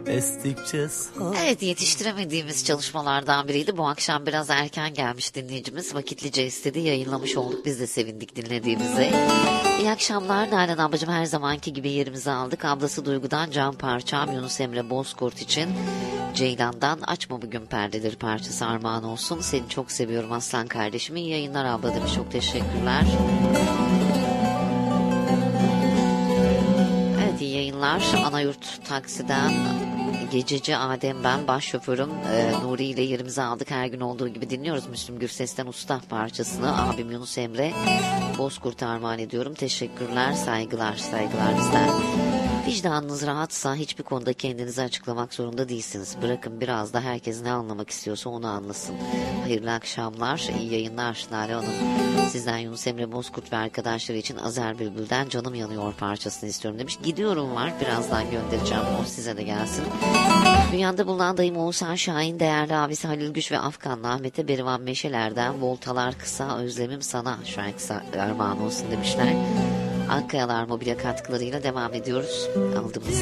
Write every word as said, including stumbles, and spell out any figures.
estikçe sar. Evet, yetiştiremediğimiz çalışmalardan biriydi. Bu akşam biraz erken gelmiş dinleyicimiz. Vakitlice istedi, yayınlamış olduk. Biz de sevindik dinlediğimize. İyi akşamlar Nalan ablacığım, her zamanki gibi yerimizi aldık. Ablası Duygu'dan Can Parçam, Yunus Emre Bozkurt için Ceylan'dan Açma Bugün Perdeleri parçası armağan olsun. Seni çok seviyorum aslan kardeşim. İyi yayınlar abla demiş, çok teşekkürler. Evet, iyi yayınlar. Anayurt Taksi'den Gececi Adem ben, başşoförüm e, Nuri ile yerimizi aldık. Her gün olduğu gibi dinliyoruz Müslüm Gürses'ten Usta parçasını. Abim Yunus Emre Bozkurt'a armağan ediyorum. Teşekkürler, saygılar, saygılar bizden. Vicdanınız rahatsa hiçbir konuda kendinizi açıklamak zorunda değilsiniz. Bırakın biraz da herkes ne anlamak istiyorsa onu anlasın. Hayırlı akşamlar, iyi yayınlar Nale Hanım. Sizden Yunus Emre Bozkurt ve arkadaşları için Azer Bülbül'den Canım Yanıyor parçasını istiyorum demiş. Gidiyorum var, birazdan göndereceğim, o size de gelsin. Dünyada bulunan dayım Oğuzhan Şahin, değerli abisi Halil Güç ve Afganlı Ahmet'e Berivan Meşeler'den Voltalar Kısa Özlemim Sana şarkısı armağan olsun demişler. Akkayalar Mobilya katkılarıyla devam ediyoruz. Aldığımız